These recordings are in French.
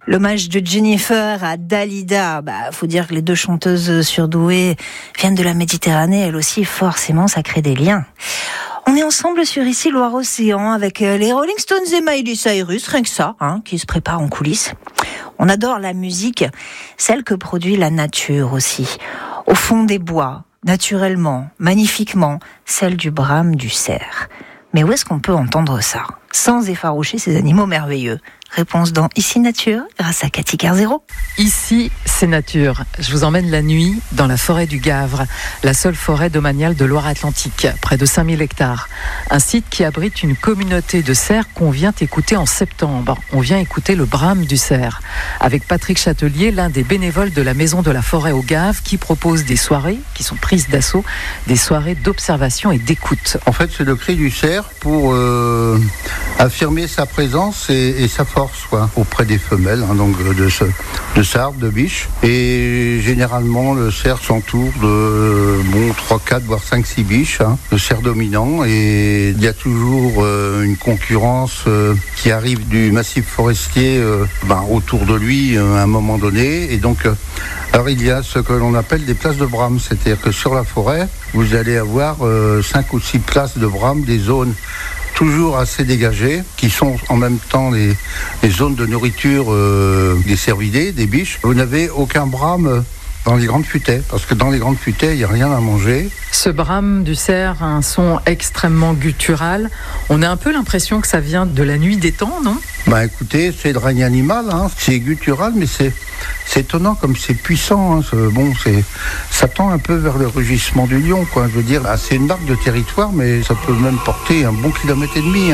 L'hommage de Jennifer à Dalida, faut dire que les deux chanteuses surdouées viennent de la Méditerranée, elles aussi, forcément, ça crée des liens. On est ensemble sur Ici Loire-Océan avec les Rolling Stones et Miley Cyrus, rien que ça, qui se préparent en coulisses. On adore la musique, celle que produit la nature aussi. Au fond des bois, naturellement, magnifiquement, celle du brame du cerf. Mais où est-ce qu'on peut entendre ça, sans effaroucher ces animaux merveilleux ? Réponse dans Ici Nature, grâce à Cathy Carzero. Ici, c'est nature. Je vous emmène la nuit dans la forêt du Gavre, la seule forêt domaniale de Loire-Atlantique, près de 5000 hectares. Un site qui abrite une communauté de cerfs qu'on vient écouter en septembre. On vient écouter le brame du cerf, avec Patrick Châtelier, l'un des bénévoles de la Maison de la Forêt au Gavre, qui propose des soirées, qui sont prises d'assaut, des soirées d'observation et d'écoute. En fait, c'est le cri du cerf pour affirmer sa présence et sa force auprès des femelles, donc de sardes, de biches. Et généralement, le cerf s'entoure de 3, 4, voire 5, 6 biches, le cerf dominant. Et il y a toujours une concurrence qui arrive du massif forestier autour de lui à un moment donné. Et donc, alors il y a ce que l'on appelle des places de brame, c'est-à-dire que sur la forêt, vous allez avoir 5 ou 6 places de brame, des zones toujours assez dégagées, qui sont en même temps les zones de nourriture des cervidés, des biches. Vous n'avez aucun brame dans les grandes futaies, parce que dans les grandes futaies, il n'y a rien à manger. Ce brame du cerf a un son extrêmement guttural. On a un peu l'impression que ça vient de la nuit des temps, non ? Écoutez, c'est le règne animal, c'est guttural, mais c'est étonnant comme c'est puissant. Ça tend un peu vers le rugissement du lion, quoi. Je veux dire, c'est une marque de territoire, mais ça peut même porter un bon kilomètre et demi.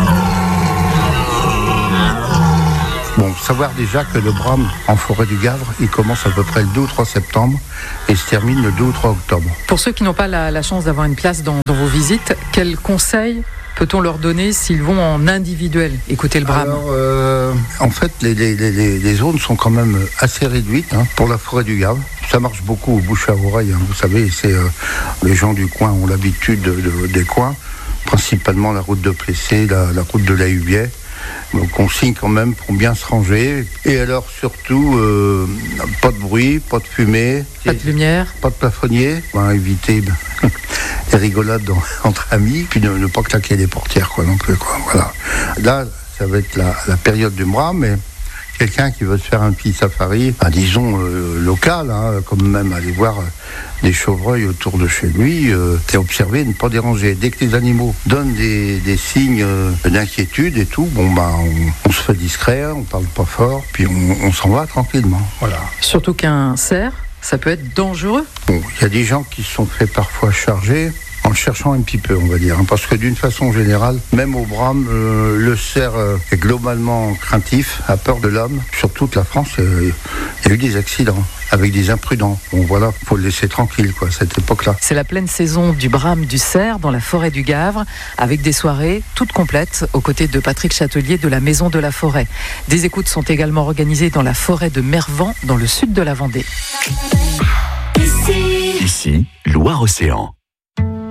Savoir déjà que le brame en forêt du Gavre, il commence à peu près le 2 ou 3 septembre et se termine le 2 ou 3 octobre. Pour ceux qui n'ont pas la chance d'avoir une place dans vos visites, quels conseils peut-on leur donner s'ils vont en individuel écouter le brame ? Alors, en fait, les zones sont quand même assez réduites pour la forêt du Gavre. Ça marche beaucoup au bouche à oreille. Vous savez, c'est les gens du coin ont l'habitude des coins, principalement la route de Plessé, la route de la Huvier. Donc on signe quand même pour bien se ranger. Et alors surtout, pas de bruit, pas de fumée. Pas de lumière. Pas de plafonnier. Éviter les rigolades entre amis. Puis ne pas claquer les portières non plus. Voilà. Là, ça va être la période du brame. Mais quelqu'un qui veut se faire un petit safari, disons local, comme même aller voir des chevreuils autour de chez lui, et observer, ne pas déranger. Dès que les animaux donnent des signes d'inquiétude et tout, on se fait discret, on parle pas fort, puis on s'en va tranquillement. Voilà. Surtout qu'un cerf, ça peut être dangereux. Il y a des gens qui se sont fait parfois charger, en le cherchant un petit peu, on va dire. Parce que d'une façon générale, même au brame, le cerf est globalement craintif, a peur de l'homme. Sur toute la France, il y a eu des accidents avec des imprudents. Faut le laisser tranquille, cette époque-là. C'est la pleine saison du brame du cerf dans la forêt du Gavre, avec des soirées toutes complètes aux côtés de Patrick Châtelier de la Maison de la Forêt. Des écoutes sont également organisées dans la forêt de Mervan, dans le sud de la Vendée. Ici, Loire-Océan.